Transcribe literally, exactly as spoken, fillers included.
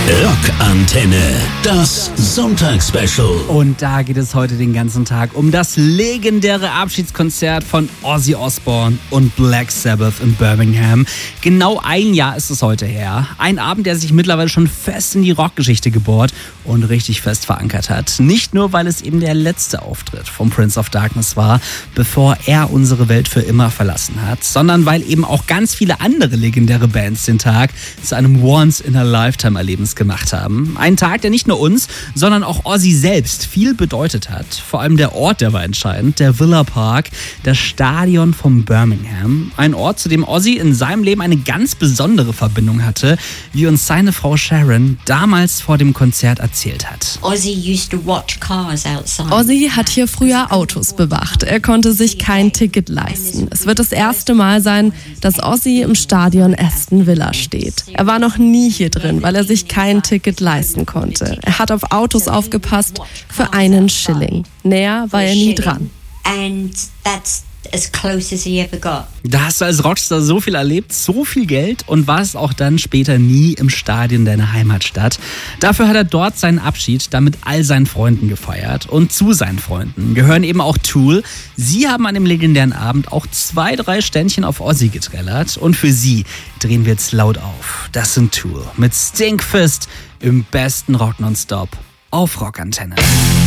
Rockantenne, das Sonntagsspecial. Und da geht es heute den ganzen Tag um das legendäre Abschiedskonzert von Ozzy Osbourne und Black Sabbath in Birmingham. Genau ein Jahr ist es heute her. Ein Abend, der sich mittlerweile schon fest in die Rockgeschichte gebohrt und richtig fest verankert hat. Nicht nur, weil es eben der letzte Auftritt vom Prince of Darkness war, bevor er unsere Welt für immer verlassen hat, sondern weil eben auch ganz viele andere legendäre Bands den Tag zu einem Once-in-a-Lifetime-Erlebnis gemacht haben. Ein Tag, der nicht nur uns, sondern auch Ozzy selbst viel bedeutet hat. Vor allem der Ort, der war entscheidend, der Villa Park, das Stadion von Birmingham. Ein Ort, zu dem Ozzy in seinem Leben eine ganz besondere Verbindung hatte, wie uns seine Frau Sharon damals vor dem Konzert erzählt hat. Ozzy hat hier früher Autos bewacht. Er konnte sich kein Ticket leisten. Es wird das erste Mal sein, dass Ozzy im Stadion Aston Villa steht. Er war noch nie hier drin, weil er sich kein Ticket leisten konnte. Er hat auf Autos aufgepasst für einen Schilling. Näher war er nie dran. As close as he ever got. Da hast du als Rockstar so viel erlebt, so viel Geld und warst auch dann später nie im Stadion deiner Heimatstadt. Dafür hat er dort seinen Abschied dann mit all seinen Freunden gefeiert. Und zu seinen Freunden gehören eben auch Tool. Sie haben an dem legendären Abend auch zwei, drei Ständchen auf Ozzy getrellert. Und für sie drehen wir jetzt laut auf. Das sind Tool mit Stinkfist im besten Rock nonstop auf Rockantenne.